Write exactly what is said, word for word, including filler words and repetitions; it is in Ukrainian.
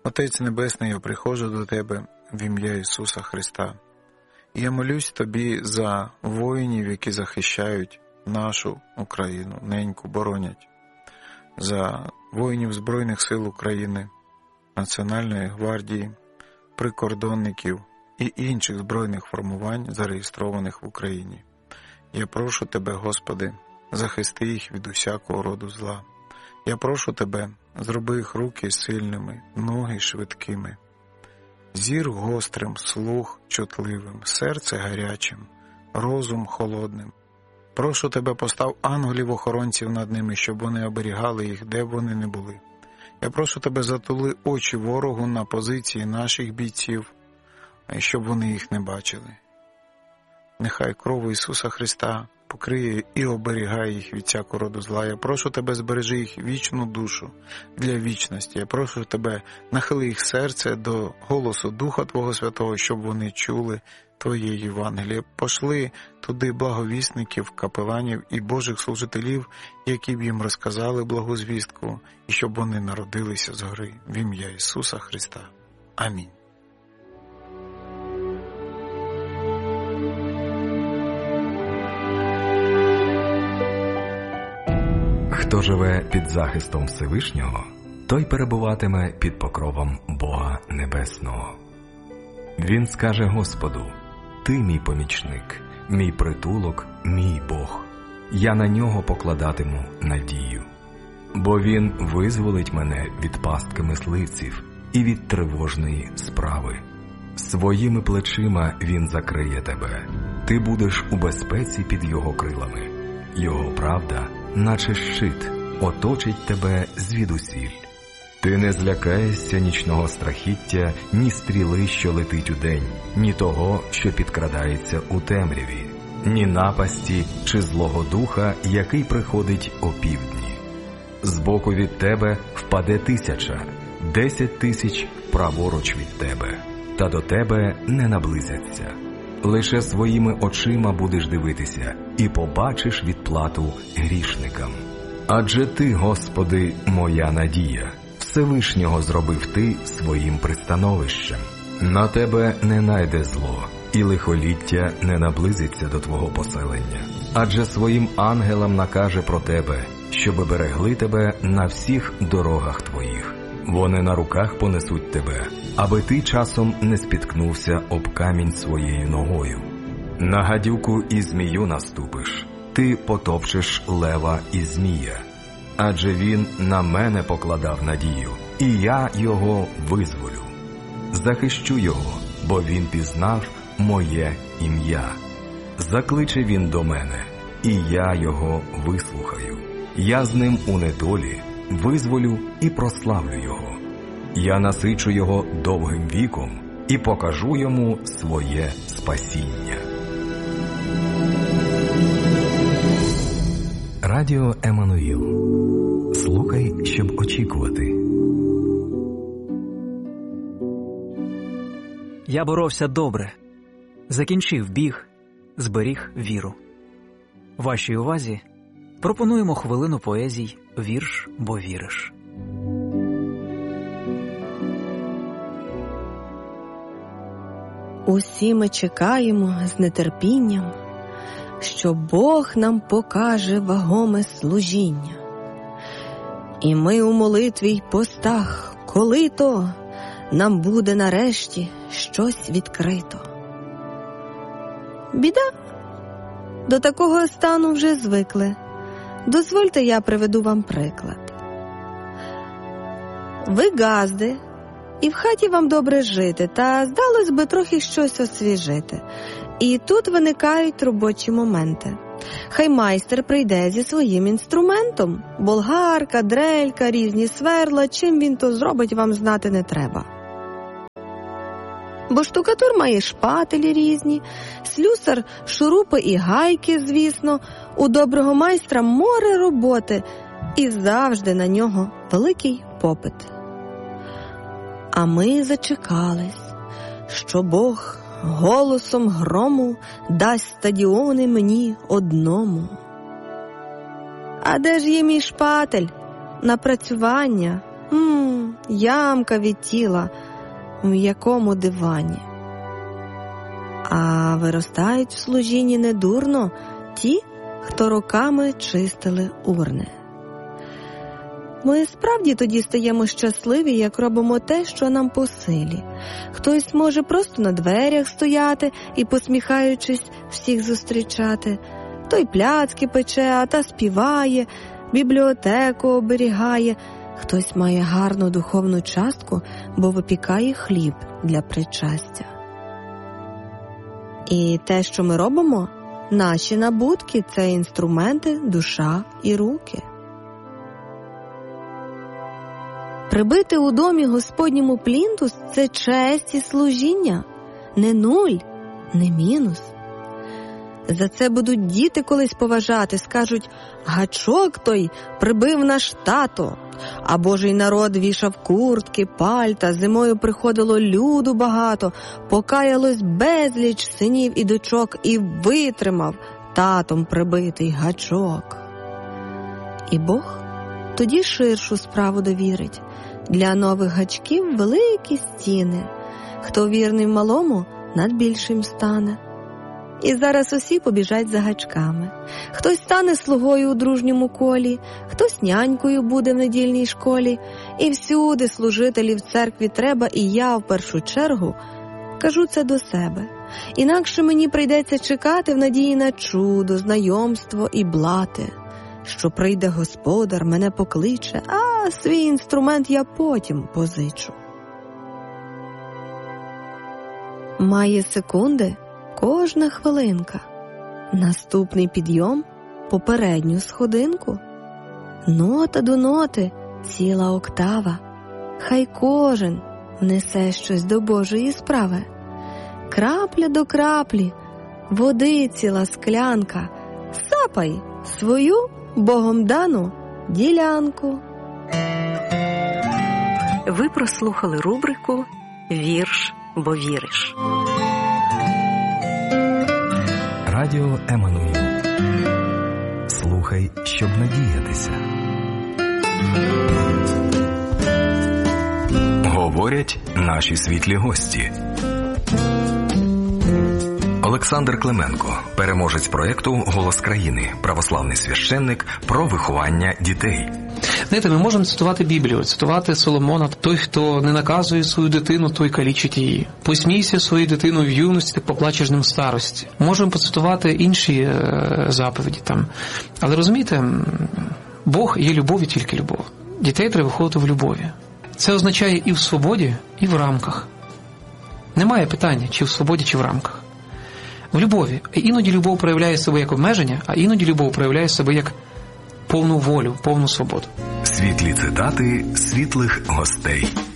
Отець Небесний, я приходжу до Тебе в ім'я Ісуса Христа. І я молюсь Тобі за воїнів, які захищають нашу Україну, неньку боронять, за воїнів Збройних сил України, Національної гвардії, прикордонників і інших збройних формувань, зареєстрованих в Україні. Я прошу Тебе, Господи, захисти їх від усякого роду зла. Я прошу Тебе, зроби їх руки сильними, ноги швидкими, зір гострим, слух чутливим, серце гарячим, розум холодним. Прошу Тебе, постав ангелів-охоронців над ними, щоб вони оберігали їх, де б вони не були. Я прошу Тебе, затули очі ворогу на позиції наших бійців, щоб вони їх не бачили. Нехай кров Ісуса Христа покриє і оберігає їх від всякого роду зла. Я прошу Тебе, збережи їх вічну душу для вічності. Я прошу Тебе, нахили їх серце до голосу Духа Твого Святого, щоб вони чули Твоє Євангеліє. Пошли туди благовісників, капеланів і Божих служителів, які б їм розказали благу звістку, і щоб вони народилися згори в ім'я Ісуса Христа. Амінь. Хто живе під захистом Всевишнього, той перебуватиме під покровом Бога Небесного. Він скаже Господу: «Ти мій помічник, мій притулок, мій Бог. Я на нього покладатиму надію. Бо він визволить мене від пастки мисливців і від тривожної справи. Своїми плечима він закриє тебе. Ти будеш у безпеці під його крилами. Його правда, наче щит, оточить тебе звідусіль. Ти не злякаєшся нічного страхіття, ні стріли, що летить удень, ні того, що підкрадається у темряві, ні напасті чи злого духа, який приходить опівдні. Збоку від тебе впаде тисяча, десять тисяч праворуч від тебе, та до тебе не наблизяться. Лише своїми очима будеш дивитися і побачиш відплату грішникам. Адже Ти, Господи, моя надія, Всевишнього зробив Ти своїм пристановищем. На тебе не найде зло, і лихоліття не наблизиться до Твого поселення. Адже своїм ангелам накаже про тебе, щоб берегли тебе на всіх дорогах твоїх. Вони на руках понесуть тебе, аби ти часом не спіткнувся об камінь своєю ногою. На гадюку і змію наступиш, ти потопчеш лева і змія. Адже він на мене покладав надію, і я його визволю. Захищу його, бо він пізнав моє ім'я. Закличе він до мене, і я його вислухаю. Я з ним у недолі визволю і прославлю його. Я насичу його довгим віком і покажу йому своє спасіння. Радіо Еммануїл. Слухай, щоб очікувати. Я боровся добре, закінчив біг, зберіг віру. Вашій увазі пропонуємо хвилину поезій «Вірш, бо віриш». Усі ми чекаємо з нетерпінням, що Бог нам покаже вагоме служіння. І ми у молитві й постах, коли то нам буде нарешті щось відкрито. Біда? До такого стану вже звикли. Дозвольте, я приведу вам приклад. Ви газди, і в хаті вам добре жити, та, здалось би, трохи щось освіжити. І тут виникають робочі моменти. Хай майстер прийде зі своїм інструментом. Болгарка, дрелька, різні сверла, чим він то зробить, вам знати не треба. Бо штукатур має шпателі різні, слюсар – шурупи і гайки, звісно. У доброго майстра море роботи, і завжди на нього великий попит. А ми зачекались, що Бог голосом грому дасть стадіони мені одному. А де ж є мій шпатель, напрацювання, Ммм, ямка від тіла в м'якому дивані. А виростають в служінні недурно ті, хто роками чистили урни. Ми справді тоді стаємо щасливі, як робимо те, що нам по силі. Хтось може просто на дверях стояти і, посміхаючись, всіх зустрічати. Той пляцки пече, а та співає, бібліотеку оберігає. Хтось має гарну духовну частку, бо випікає хліб для причастя. І те, що ми робимо, наші набутки – це інструменти, душа і руки. Прибити у домі Господньому плінтус – це честь і служіння, не нуль, не мінус. За це будуть діти колись поважати, скажуть: гачок той прибив наш тато, а Божий народ вішав куртки, пальта, зимою приходило люду багато, покаялось безліч синів і дочок, і витримав татом прибитий гачок. І Бог тоді ширшу справу довірить. Для нових гачків великі стіни. Хто вірний в малому, над більшим стане. І зараз усі побіжать за гачками. Хтось стане слугою у дружньому колі, хтось нянькою буде в недільній школі. І всюди служителів в церкві треба, і я в першу чергу кажу це до себе. Інакше мені прийдеться чекати в надії на чудо, знайомство і блати. Що прийде господар, мене покличе, а свій інструмент я потім позичу. Має секунди кожна хвилинка, наступний підйом – попередню сходинку. Нота до ноти – ціла октава, хай кожен внесе щось до Божої справи. Крапля до краплі, води ціла склянка, сапай свою Богом дану ділянку. Ви прослухали рубрику «Вірш, бо віриш». Радіо Еммануїл. Слухай, щоб надіятися. Говорять наші світлі гості. Олександр Клименко, переможець проєкту «Голос країни», православний священник про виховання дітей. Знаєте, ми можемо цитувати Біблію, цитувати Соломона: «Той, хто не наказує свою дитину, той калічить її. Посмійся свою дитину в юності, ти поплачеш ним в старості». Можемо поцитувати інші е, заповіді там. Але розумієте, Бог є любов і тільки любов. Дітей треба виховувати в любові. Це означає і в свободі, і в рамках. Немає питання, чи в свободі, чи в рамках. В любові. Іноді любов проявляє себе як обмеження, а іноді любов проявляє себе як повну волю, повну свободу. Світлі цитати світлих гостей.